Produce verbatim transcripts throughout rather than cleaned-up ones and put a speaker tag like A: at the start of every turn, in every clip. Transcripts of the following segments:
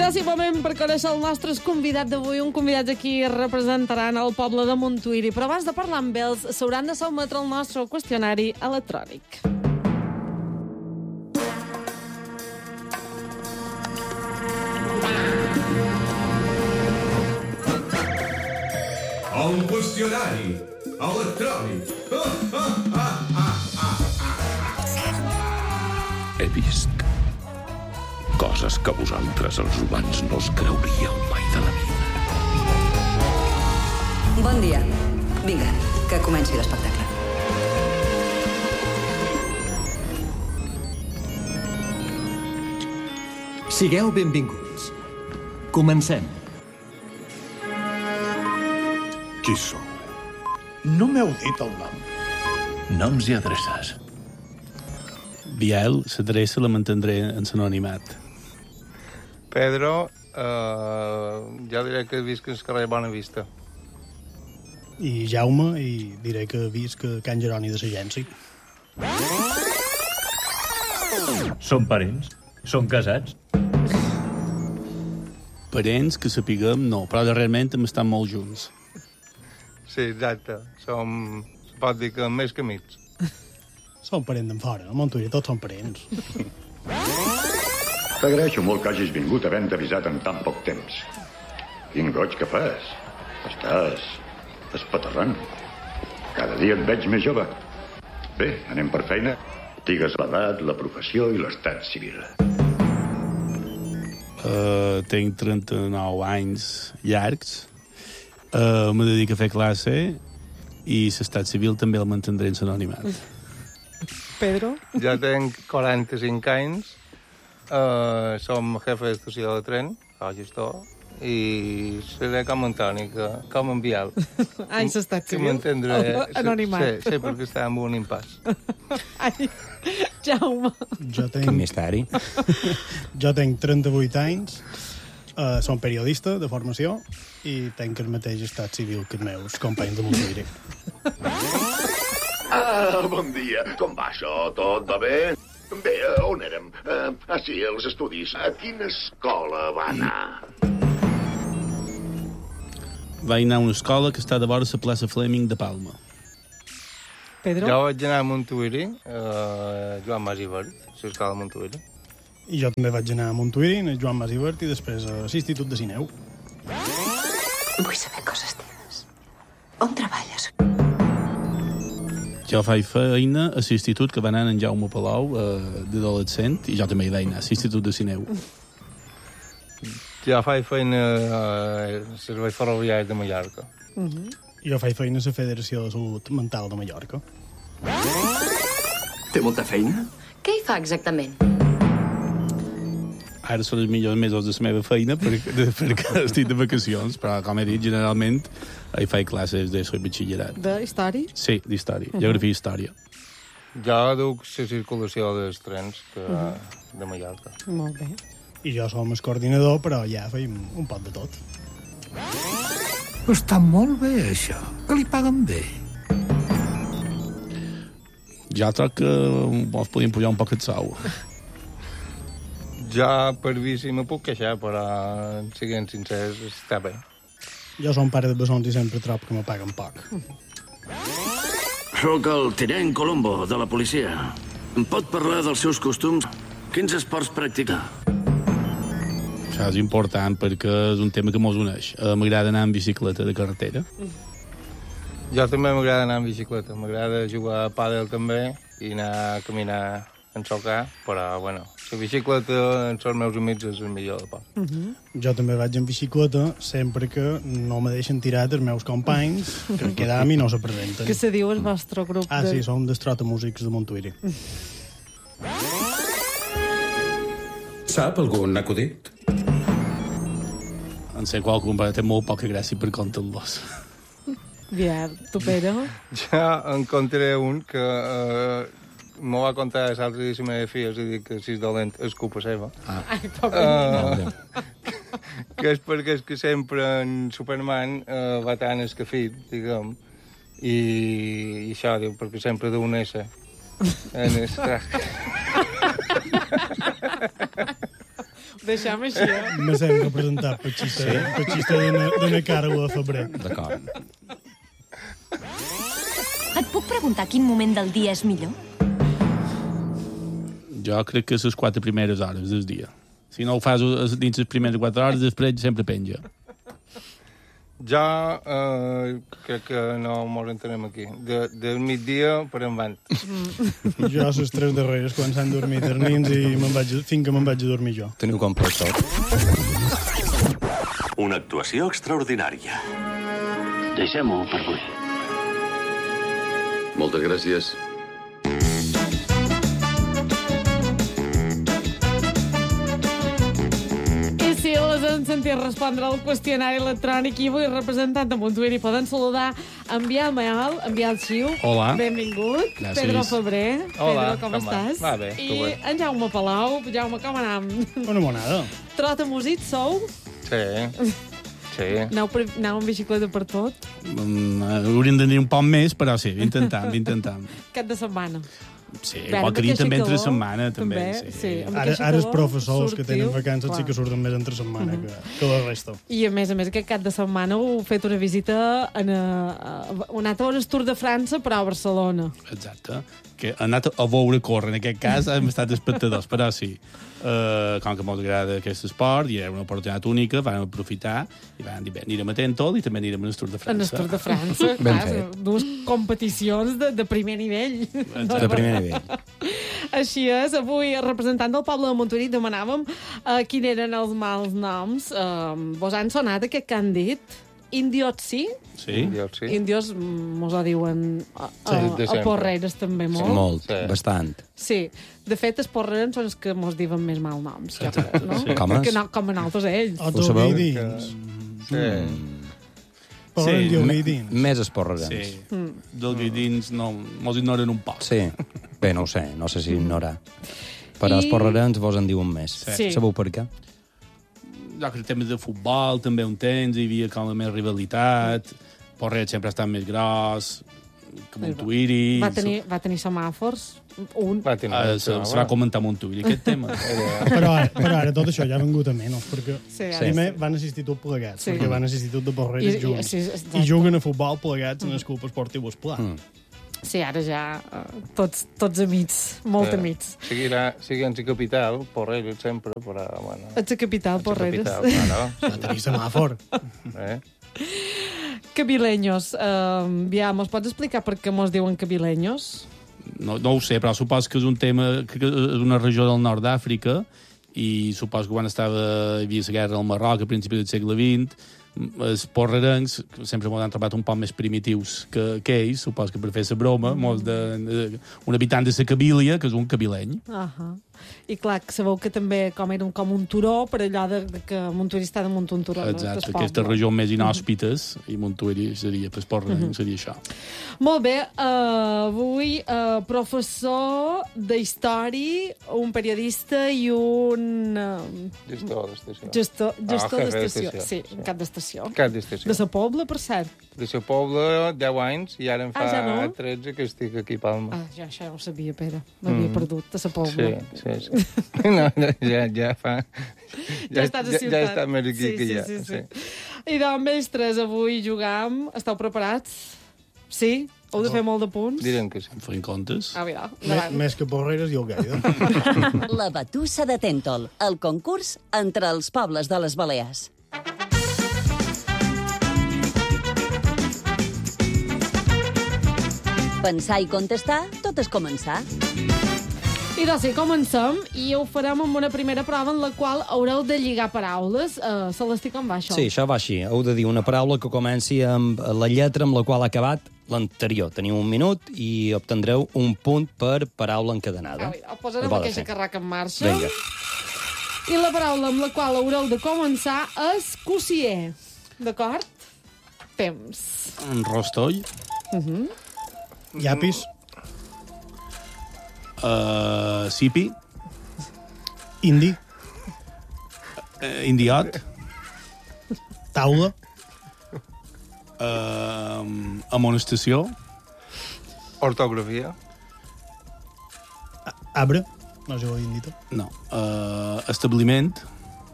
A: ara sí, moment per conèixer el nostre convidat d'avui. Un convidat aquí representaran el poble de Montuïri. Però abans de parlar amb ells, s'hauran de sotmetre el nostre qüestionari electrònic.
B: El qüestionari electrònic.
C: He vist coses que vosaltres, els humans, no us creuríeu mai de la vida.
D: Bon dia. Vinga, que comenci l'espectacle.
E: Sigueu benvinguts. Comencem.
C: Qui sou?
F: No m'heu dit el nom.
C: Noms i adreces.
G: Biel, l'adreça la mantindré en l'anonimat.
H: Pedro, eh, ja diré que visc al carrer Bona Vista.
F: I Jaume, i diré que visc a Can Jeroni de l'agència.
I: Són parents? Són casats?
G: Parents que sapiguem, no, però darrerament hem estat molt junts.
H: Sí, exacte. Som, se pot dir que més que amics.
F: Som parents d'en fora. A Montuïri tots són parents.
J: T'agraeixo molt que hagis vingut havent avisat en tan poc temps. Quin goig que fas. Estàs espaterrant. Cada dia et veig més jove. Bé, anem per feina. Digues l'edat, la professió i l'estat civil.
G: Uh, tenc trenta-nou anys llargs. Uh, me dedico a fer classe i l'estat civil també el mantindré en l'anonimat.
A: Pedro?
H: Ja tenc quaranta-cinc anys. Uh, som jefe d'estació de tren, el gestor, i seré com Antoni, que, com en Biel.
A: Ai, l'estat
H: Que
A: civil?
H: m'entendré.
A: Anonimat.
H: Sí, sí, perquè està en un impàs.
A: Ai, Jaume.
F: Jo tenc...
I: misteri.
F: Jo tenc trenta-vuit anys, uh, som periodista de formació i tenc el mateix estat civil que els meus companys de Montuïri.
J: Ah, bon dia. Com va això? Tot va bé? Bé, on érem? Uh, ah, sí, els estudis. A quina escola va anar?
G: Vaig anar a una escola que està de vora la plaça Fleming de Palma.
A: Pedro?
H: Jo vaig anar a Montuïri, uh, Joan Mas i Verd, l'escola de Montuïri.
F: I jo també vaig anar a Montuïri, a Joan Mas i Verd, i després a l'Institut de Sineu.
D: Vull saber coses teves. On treballes?
G: Jo faig feina a l'institut que va anar en Jaume Palau eh, d'adolescent, i jo també hi vaig anar, a l'Institut de Sineu.
H: Jo faig feina al Servei Ferroviari de Mallorca.
A: Uh -huh.
F: Jo faig feina a la Federació de Salut Mental de Mallorca.
E: Té molta feina?
K: Què hi fa exactament?
G: Ara són els millors mesos de la meva feina perquè, de, perquè estic de vacacions, però, com he dit, generalment hi faig classes de batxillerat.
A: De història?
G: Sí, d'història,
A: Uh-huh.
G: geografia i història.
H: Jo duc la circulació dels trens que,
A: Uh -huh.
H: de Mallorca.
A: Molt bé.
F: I jo som el coordinador, però ja feim un poc de tot.
C: Està molt bé, això. Que li paguen bé.
G: Ja troc que ens podíem pujar un poc el sou.
H: Jo, per bici, me puc queixar, però, siguent sincers, està bé.
F: Jo som pare de bessons i sempre trob que me paguen poc.
L: Soc el tinent Colombo, de la policia. Em pot parlar dels seus costums? Quins esports practica?
G: Això és important perquè és un tema que mos uneix. Uh, M'agrada anar en bicicleta de carretera.
H: Jo també m'agrada anar en bicicleta. M'agrada jugar a pàdel també i anar a caminar en socar, però, bueno, la bicicleta amb els meus amics és el millor de poc.
A: Uh -huh.
F: Jo també vaig en bicicleta sempre que no me deixen tirar els meus companys, que quedam i no se presenten.
A: Què se diu el vostre grup?
F: Ah,
A: de...
F: sí, som dels trotamúsics de Montuïri.
B: Sap algun acudit?
G: En sé qualcun, però té molt poca gràcia per contar-los.
A: Bien, tu, Pedro?
H: Ja encontré un que eh, m'ho va contar l'altre dia la meva filla, és a dir, que si és dolent és culpa seva.
G: Ah.
A: Ai, pobre.
H: Uh, que és perquè és que sempre en Superman uh, va tan escafit, diguem, i, i això, diu, perquè sempre deu un S en el traje.
A: Deixem així, eh?
F: Me sent representat per xista, sí? per xista d'una, d'una Carla de febrer.
K: D'acord.
M: Et puc preguntar quin moment del dia és millor?
G: Jo crec que les quatre primeres hores del dia. Si no ho fas dins les primeres quatre hores, després sempre penja.
H: Jo eh, crec que no mos entenem aquí. De, del migdia per endavant.
F: Mm. Jo les tres darreres, quan s'han dormit els nins i me'n vaig, fins que me'n vaig a dormir jo.
K: Teniu complet tot.
N: Una actuació extraordinària.
L: Deixem-ho per avui.
N: Moltes gràcies.
A: Si les han sentit respondre al qüestionari electrònic i avui representant de Montuïri poden saludar, enviar el mail, enviar el xiu.
G: Hola.
A: Benvingut.
G: Gràcies.
A: Pedro Febrer.
H: Hola.
A: Pedro, com estàs?
H: Va bé,
A: I
H: tu bé.
A: en Jaume Palau. Jaume, com anam?
F: Bona monada.
A: Trota músic, sou?
H: Sí. Sí.
A: Aneu, per, aneu amb bicicleta per tot?
G: Um, hauríem de tenir un poc més, però sí, intentam, intentam.
A: Cap de setmana.
G: Sí,
A: Bé,
G: qualque
A: amb
G: dia
A: aquesta
G: també entre
A: calor,
G: setmana, també.
A: també,
G: sí.
A: sí, amb
F: Ara,
A: aquesta
F: ara els
A: calor,
F: professors que tenen
A: sortiu,
F: vacances
A: clar.
F: sí que surten més entre setmana
A: Mhm.
F: que, que la resta.
A: I a més a més aquest cap de setmana heu fet una visita en a, a, heu anat a veure el Tour de França però a Barcelona.
G: Exacte. Que ha anat a veure córrer, en aquest cas hem estat espectadors, però sí. Uh, com que ens agrada aquest esport i era una oportunitat única, vam aprofitar i vam dir, bé, anirem a Tentol i també anirem al Tour de França.
A: En el Tour de França,
K: Ben
A: clar,
K: fet.
A: dues competicions de, de primer nivell.
K: De primer nivell.
A: Així és, avui representant del poble de Montuïri demanàvem uh, quins eren els mals noms. Uh, vos han sonat aquest que han dit? Indios sí?
G: Sí.
H: Indios, sí.
A: Indios mm, mos ho diuen a, a,
H: Sí, de
A: a
H: sempre.
A: Porreres també molt.
K: Molt,
H: Sí.
K: bastant.
A: Sí, de fet, els porrerens són els que mos diuen més mal noms. Ja, no?
K: Sí. Com
A: Perquè
K: és?
A: no, com en altres ells.
F: O
K: Ho sabeu?
F: Tovidins.
H: Sí.
F: Però
G: Sí,
F: en diu
K: Me-
F: Vidins.
K: Més esporrerens.
G: Sí.
A: Mm.
G: Dels guidins no, mos ignoren un poc.
K: Sí. Bé, no ho sé, no sé si ignorar. Però
A: I-
K: els porrerens vos en diuen més.
A: Sí.
K: Sabeu per què?
G: Jo crec que temes de futbol també un temps, hi havia com la més rivalitat, Porret sempre ha estat més gros, que Montuïri...
A: Va tenir, va tenir semàfors, un.
H: Va tenir
G: Uh,
H: un
G: se,
H: tema,
G: se va comentar a Montuïri, aquest tema.
F: Però ara, però ara tot això ja ha vengut a menys, perquè
A: Sí, ara
F: primer
A: sí.
F: van assistir tots plegats,
A: Sí.
F: perquè van assistir tots de
A: I-
F: Porreres
A: i-
F: junts.
A: sí,
F: I,
A: exacte.
F: juguen a futbol plegats en el club esportiu Esplà.
K: Mm.
A: Sí, ara ja uh, tots, tots amics, molt
H: Sí.
A: amics.
H: Seguirà, siguent la capital, Porreres sempre, però, bueno...
A: Ets a capital, Porreres.
H: Capital, claro.
F: Va tenir semàfor.
H: Eh?
A: Cabileños. Uh, ja, mos pots explicar per què mos diuen cabileños?
G: No, no ho sé, però supos que és un tema que que és una regió del nord d'Àfrica i supos que quan estava, hi havia la guerra al Marroc a principis del segle vint, els porrerencs sempre m'ho han trobat un poc més primitius que, que ells, supos que per fer la broma, mm. molts de, de, un habitant de la Cabília, que és un cabileny.
A: Uh -huh. I clar, que sabeu que també com era un, com un turó, per allò de, de que Montuïri està damunt un turó.
G: Exacte,
A: no?
G: aquesta regió més inhòspites, i Montuïri seria, per porrerencs,
A: Mhm.
G: seria això.
A: Molt bé, uh, avui uh, professor d'història, un periodista i un uh,
H: Gestor d'estació.
A: gestor, gestor
H: Ah, jefe
A: d'estació.
H: d'estació,
A: Sí, cap d'estació.
H: Cap d'estació.
A: De sa Pobla, per cert.
H: De la Pobla, deu anys, i ara en fa
A: Ah, ja no?
H: tretze que estic aquí a Palma.
A: Ah, ja, això ja ho sabia, Pere. M'havia
H: Mm.
A: perdut, de sa Pobla.
H: Sí, sí, sí. No, no, ja, ja fa...
A: Ja estàs a
H: ja,
A: ciutat.
H: ja està més aquí
A: sí,
H: que
A: sí,
H: ja.
A: Sí, sí, sí. I doncs, mestres, avui jugam. Esteu preparats? Sí? Heu de fer molt de punts?
H: Direm que sí.
G: Fem comptes?
A: Ah, mira,
F: Me,
A: endavant.
F: més que Porreres i el Gaida.
O: La Batussa de Tèntol, el concurs entre els pobles de les Balears. Pensar i contestar, tot és començar.
A: I doncs sí, comencem i ho farem amb una primera prova en la qual haureu de lligar paraules. Uh, Celestí, com va això?
K: Sí, això va així. Heu de dir una paraula que comenci amb la lletra amb la qual ha acabat l'anterior. Teniu un minut i obtendreu un punt per paraula encadenada.
A: Ah, posarem
K: Ho va de
A: aquesta
K: fer.
A: carraca en marxa.
K: Vinga.
A: I la paraula amb la qual haureu de començar és cossier. D'acord? Temps.
G: Un rostoll.
A: Uh -huh.
F: Llapis.
G: Uh, Sipi.
F: Indi.
G: Uh, indiot.
F: Taula.
G: Uh, amonestació.
H: Ortografia.
F: Arbre. No sé ho he dit.
G: No. Uh, establiment.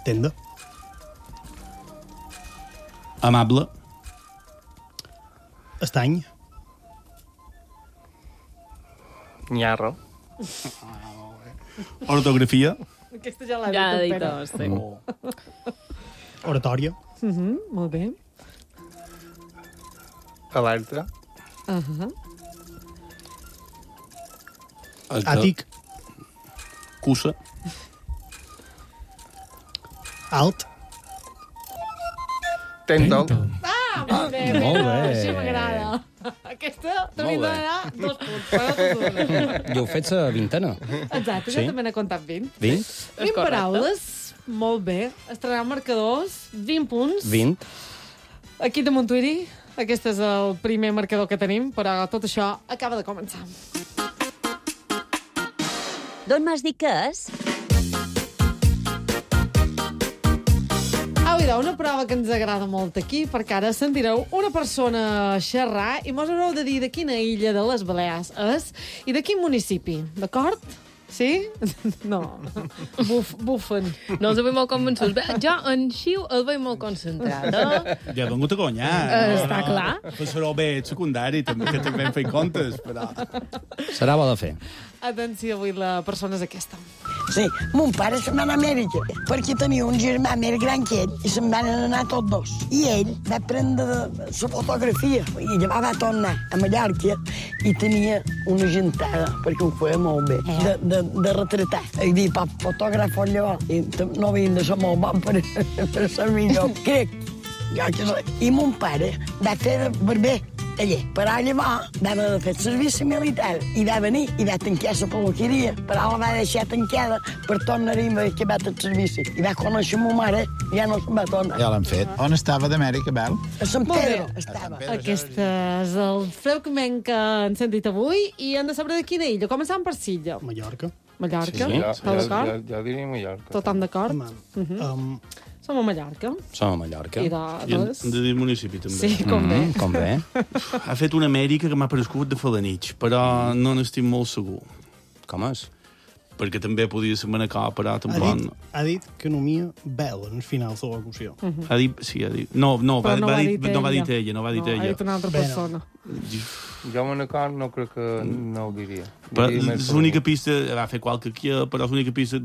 F: Tenda.
G: Amable.
F: Estany.
H: Nyarro.
G: Ortografia.
A: Aquesta ja l'ha
P: Ja ha
A: dit,
P: dit,
A: Pere.
P: sí.
G: Oh.
F: Oratòria.
A: Uh -huh, molt bé.
H: Alerta.
A: Uh -huh.
F: Àtic.
G: Cussa.
F: Alt.
H: Tèntol.
A: Ah, molt bé,
K: Molt
A: vinga,
K: bé.
A: així m'agrada. Aquesta te n'hi
K: Molt bé.
A: donarà dos punts. Però tu.
K: I heu fet la vintena.
A: Exacte,
K: Sí?
A: jo també n'he comptat vint.
K: vint?
A: vint
P: correcte.
A: paraules, molt bé. Estrenar marcadors, vint punts.
K: vint.
A: Aquí de Montuïri, aquest és el primer marcador que tenim, però tot això acaba de començar.
O: D'on m'has dit que és?
A: Au, idò, una prova que ens agrada molt aquí, perquè ara sentireu una persona xerrar i mos haureu de dir de quina illa de les Balears és i de quin municipi, d'acord? Sí? No. Buf, bufen.
P: No els veig molt convençuts. Bé, jo en Xiu el veig molt concentrat. Eh?
G: Ja he vengut a guanyar.
P: Eh, està clar.
G: Passarò bé secundari, també, que també em feia comptes, però...
K: Serà bo de fer.
A: Atenció, avui la persona és aquesta.
Q: Sí, mon pare se'n va anar a Amèrica perquè tenia un germà més gran que ell i se'n van anar tots dos. I ell va prendre la fotografia i llavors va tornar a Mallorca i tenia una gentada, perquè ho feia molt bé, de, de, de retratar. I dir, pap, fotògrafo llavors, i no havien de ser molt bon per, per ser millor, crec. Jo, que sé. I mon pare va fer de barber allà. Però llavors va haver de fer servici militar i va venir i va tancar la peluqueria, però la va deixar tancada per tornar-hi a acabar el servici. I va conèixer ma mare i ja no se'n va tornar.
R: Ja l'han fet. On estava d'Amèrica, Bel?
Q: A Sant
A: Molt bé.
Q: Pedro estava.
A: Aquest és el fragment que han sentit avui i han de saber de quina illa. Començant per Silla.
F: Mallorca.
A: Mallorca,
H: Jo,
A: esteu
H: jo,
A: d'acord?
H: jo, jo diria Mallorca.
A: Tothom d'acord?
F: Home,
A: Mhm.
F: um,
A: Som a Mallorca.
K: Som a Mallorca.
A: I de,
G: I hem
A: doncs...
G: de dir municipi, també.
A: Sí, com bé.
K: Mm, com bé.
G: Ha fet una Amèrica que m'ha parescut de Falanich, però no n'estic molt segur.
K: Com és?
G: Perquè també podia ser Manacor, però
F: ha,
G: tampoc...
F: dit, ha dit que nomia Bel en el final de la locució.
A: Mhm.
G: Ha dit, sí, ha dit... No, no, va,
A: Però no
G: va,
A: va
G: dit,
A: dir
G: no va dir
A: ella.
G: ella, no va dir
A: No, ha
G: ella.
A: dit una altra
F: Bé, no.
A: persona.
H: Jo Manacor no crec que no ho diria.
G: Però
H: Diria més
G: és l'única pista, va fer qualque aquí, però és l'única pista